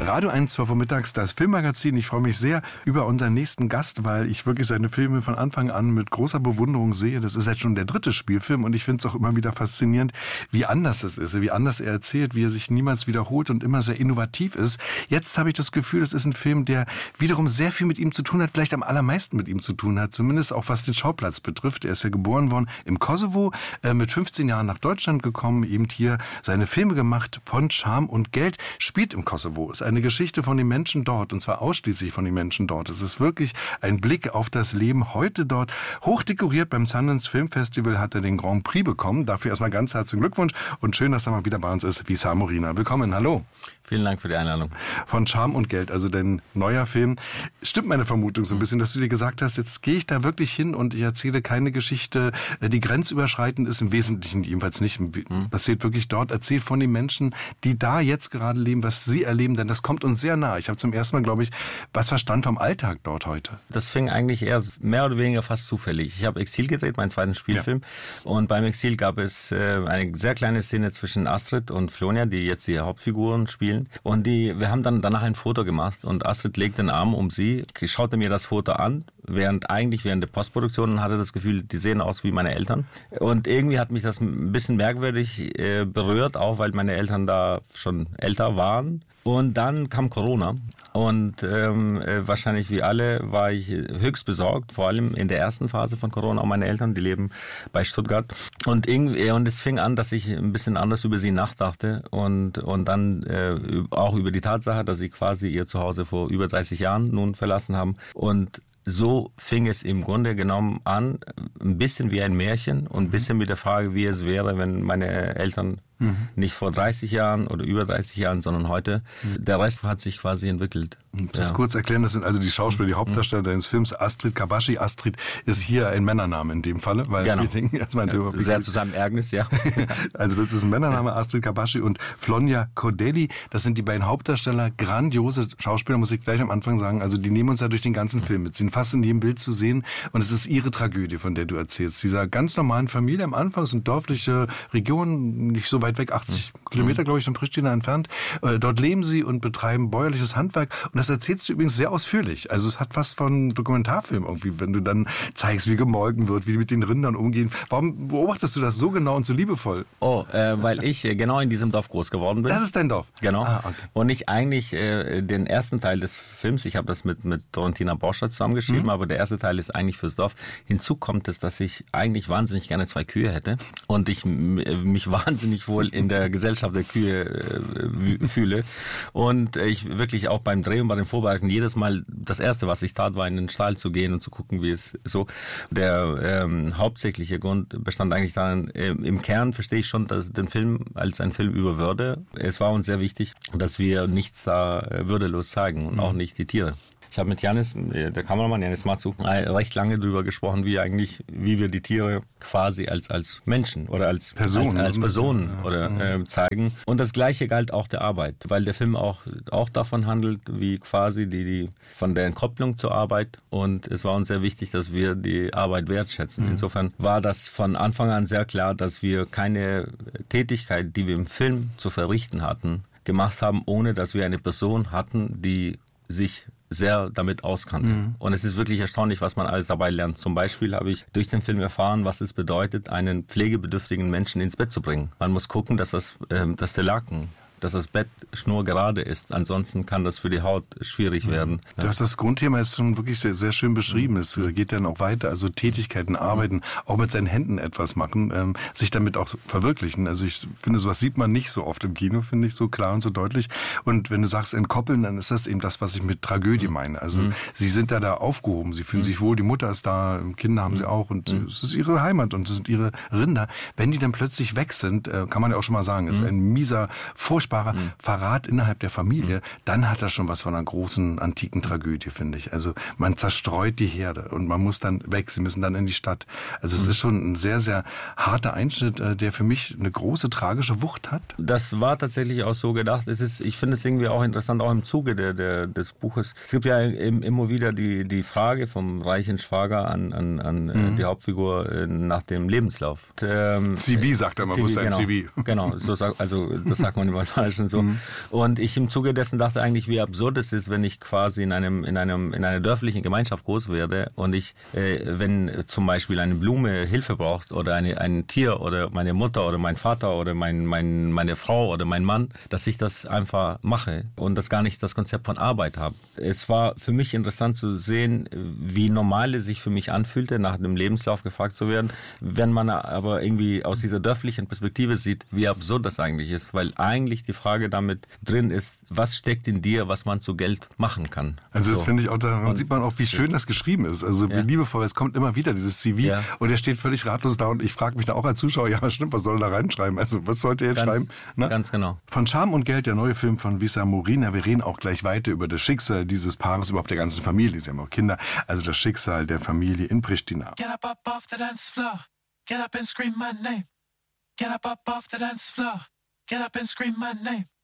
Radio 1, 12 Uhr mittags, das Filmmagazin. Ich freue mich sehr über unseren nächsten Gast, weil ich wirklich seine Filme von Anfang an mit großer Bewunderung sehe. Das ist jetzt schon der 3. Spielfilm und ich finde es auch immer wieder faszinierend, wie anders es ist, wie anders er erzählt, wie er sich niemals wiederholt und immer sehr innovativ ist. Jetzt habe ich das Gefühl, es ist ein Film, der wiederum sehr viel mit ihm zu tun hat, vielleicht am allermeisten mit ihm zu tun hat, zumindest auch was den Schauplatz betrifft. Er ist ja geboren worden im Kosovo, mit 15 Jahren nach Deutschland gekommen, eben hier seine Filme gemacht, von Scham und Geld, spielt im Kosovo. Ist eine Geschichte von den Menschen dort, und zwar ausschließlich von den Menschen dort. Es ist wirklich ein Blick auf das Leben heute dort. Hochdekoriert beim Sundance Film Festival hat er den Grand Prix bekommen. Dafür erstmal ganz herzlichen Glückwunsch und schön, dass er mal wieder bei uns ist, Wisar Morina. Willkommen, hallo. Vielen Dank für die Einladung. Von Scham und Geld, also dein neuer Film. Stimmt meine Vermutung so ein bisschen, dass du dir gesagt hast, jetzt gehe ich da wirklich hin und ich erzähle keine Geschichte, die grenzüberschreitend ist, im Wesentlichen jedenfalls nicht. Passiert wirklich dort, erzählt von den Menschen, die da jetzt gerade leben, was sie erleben, denn das kommt uns sehr nah. Ich habe zum ersten Mal, glaube ich, was verstanden vom Alltag dort heute. Das fing eigentlich eher mehr oder weniger fast zufällig. Ich habe Exil gedreht, meinen zweiten Spielfilm. Ja. Und beim Exil gab es eine sehr kleine Szene zwischen Astrid und Flonja, die jetzt die Hauptfiguren spielen. Und wir haben dann danach ein Foto gemacht und Astrid legt den Arm um sie, schaute mir das Foto an, während der Postproduktion hatte das Gefühl, die sehen aus wie meine Eltern. Und irgendwie hat mich das ein bisschen merkwürdig berührt, auch weil meine Eltern da schon älter waren. Und dann kam Corona und wahrscheinlich wie alle war ich höchst besorgt, vor allem in der ersten Phase von Corona. Auch meine Eltern, die leben bei Stuttgart. Und es fing an, dass ich ein bisschen anders über sie nachdachte und dann auch über die Tatsache, dass sie quasi ihr Zuhause vor über 30 Jahren nun verlassen haben. Und so fing es im Grunde genommen an, ein bisschen wie ein Märchen und ein bisschen mit der Frage, wie es wäre, wenn meine Eltern nicht vor 30 Jahren oder über 30 Jahren, sondern heute. Der Rest hat sich quasi entwickelt. Das kurz erklären, das sind also die Schauspieler, die Hauptdarsteller des Films, Astrid Kabashi. Astrid ist hier ein Männername in dem Falle, weil wir denken erstmal sehr zu seinem Ärgernis, ja. Also das ist ein Männername, Astrid Kabashi und Flonja Kodeli. Das sind die beiden Hauptdarsteller, grandiose Schauspieler, muss ich gleich am Anfang sagen. Also die nehmen uns ja durch den ganzen Film mit, sind fast in jedem Bild zu sehen und es ist ihre Tragödie, von der du erzählst. Dieser ganz normalen Familie am Anfang, es sind dörfliche Regionen, nicht so weit weg, 80 Kilometer, glaube ich, von Pristina entfernt. Dort leben sie und betreiben bäuerliches Handwerk. Und das erzählst du übrigens sehr ausführlich. Also es hat was von Dokumentarfilm irgendwie, wenn du dann zeigst, wie gemolken wird, wie die mit den Rindern umgehen. Warum beobachtest du das so genau und so liebevoll? Weil ich genau in diesem Dorf groß geworden bin. Das ist dein Dorf? Genau. Okay. Und ich eigentlich den ersten Teil des Films, ich habe das mit Florentina Borscher zusammengeschrieben, aber der erste Teil ist eigentlich fürs Dorf. Hinzu kommt es, dass ich eigentlich wahnsinnig gerne 2 Kühe hätte und ich mich wahnsinnig wohl in der Gesellschaft der Kühe fühle. Und ich wirklich auch beim Dreh und bei den Vorbereitungen jedes Mal, das Erste, was ich tat, war in den Stall zu gehen und zu gucken, wie es so. Der hauptsächliche Grund bestand eigentlich darin, im Kern verstehe ich schon den Film als einen Film über Würde. Es war uns sehr wichtig, dass wir nichts da würdelos zeigen und auch nicht die Tiere. Ich habe mit Janis, der Kameramann, Janis Matzuk, recht lange drüber gesprochen, wie wir die Tiere quasi als Menschen oder als Personen zeigen. Und das Gleiche galt auch der Arbeit, weil der Film auch davon handelt, wie quasi die von der Entkopplung zur Arbeit. Und es war uns sehr wichtig, dass wir die Arbeit wertschätzen. Insofern war das von Anfang an sehr klar, dass wir keine Tätigkeit, die wir im Film zu verrichten hatten, gemacht haben, ohne dass wir eine Person hatten, die sich sehr damit auskannte. Und es ist wirklich erstaunlich, was man alles dabei lernt. Zum Beispiel habe ich durch den Film erfahren, was es bedeutet, einen pflegebedürftigen Menschen ins Bett zu bringen. Man muss gucken, dass der Laken, dass das Bett schnurgerade ist. Ansonsten kann das für die Haut schwierig werden. Du hast das Grundthema jetzt schon wirklich sehr, sehr schön beschrieben. Es geht dann auch weiter. Also Tätigkeiten, Arbeiten, auch mit seinen Händen etwas machen, sich damit auch verwirklichen. Also ich finde, sowas sieht man nicht so oft im Kino, finde ich, so klar und so deutlich. Und wenn du sagst entkoppeln, dann ist das eben das, was ich mit Tragödie meine. Also sie sind da aufgehoben, sie fühlen sich wohl, die Mutter ist da, Kinder haben sie auch und es ist ihre Heimat und es sind ihre Rinder. Wenn die dann plötzlich weg sind, kann man ja auch schon mal sagen, ist ein mieser, furchtbarer Verrat innerhalb der Familie, dann hat das schon was von einer großen antiken Tragödie, finde ich. Also man zerstreut die Herde und man muss dann weg, sie müssen dann in die Stadt. Also es ist schon ein sehr, sehr harter Einschnitt, der für mich eine große tragische Wucht hat. Das war tatsächlich auch so gedacht. Ich finde es irgendwie auch interessant, auch im Zuge des Buches. Es gibt ja immer wieder die Frage vom reichen Schwager an die Hauptfigur nach dem Lebenslauf. CV sagt er, man muss sein CV. Genau, das sagt man immer falsch und so. Und ich im Zuge dessen dachte eigentlich, wie absurd es ist, wenn ich quasi in einer dörflichen Gemeinschaft groß werde und wenn zum Beispiel eine Blume Hilfe braucht oder ein Tier oder meine Mutter oder mein Vater oder meine Frau oder mein Mann, dass ich das einfach mache und das gar nicht das Konzept von Arbeit habe. Es war für mich interessant zu sehen, wie normal es sich für mich anfühlte, nach dem Lebenslauf gefragt zu werden, wenn man aber irgendwie aus dieser dörflichen Perspektive sieht, wie absurd das eigentlich ist, weil eigentlich die Frage damit drin ist, was steckt in dir, was man zu Geld machen kann. Also das finde ich auch, daran sieht man auch, wie schön das geschrieben ist, also wie liebevoll, es kommt immer wieder, dieses CV und er steht völlig ratlos da und ich frage mich da auch als Zuschauer, ja stimmt, was soll er da reinschreiben, also was sollte er jetzt schreiben? Ne? Ganz genau. Von Charme und Geld, der neue Film von Wissam Morina, wir reden auch gleich weiter über das Schicksal dieses Paares, überhaupt der ganzen Familie, sie haben auch Kinder, also das Schicksal der Familie in Pristina. Get up off the dance floor, get up and scream my name. Get up off the dance floor, get up and scream my name.